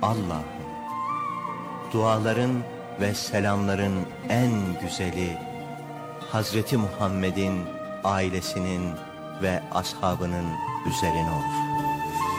Allah'ım, duaların ve selamların en güzeli Hazreti Muhammed'in, ailesinin ve ashabının üzerine olsun.